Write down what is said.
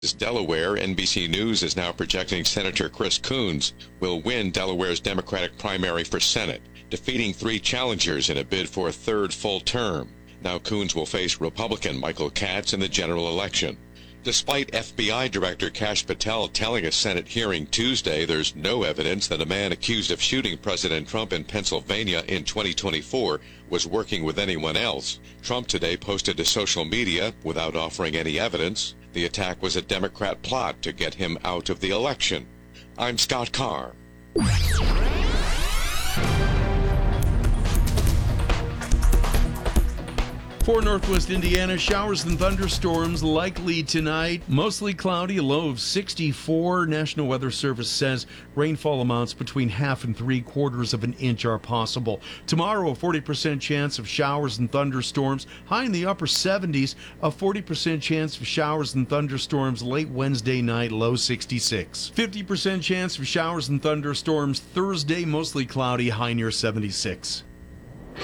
Delaware, NBC News is now projecting Senator Chris Coons will win Delaware's Democratic primary for Senate, defeating 3 challengers in a bid for a 3rd full term. Now Coons will face Republican Michael Katz in the general election. Despite FBI Director Kash Patel telling a Senate hearing Tuesday there's no evidence that a man accused of shooting President Trump in Pennsylvania in 2024 was working with anyone else, Trump today posted to social media, without offering any evidence, the attack was a Democrat plot to get him out of the election. I'm Scott Carr. For Northwest Indiana, showers and thunderstorms likely tonight. Mostly cloudy, a low of 64. National Weather Service says rainfall amounts between 1/2 and 3/4 of an inch are possible. Tomorrow, a 40% chance of showers and thunderstorms. High in the upper 70s, a 40% chance of showers and thunderstorms late Wednesday night, low 66. 50% chance of showers and thunderstorms Thursday, mostly cloudy, high near 76.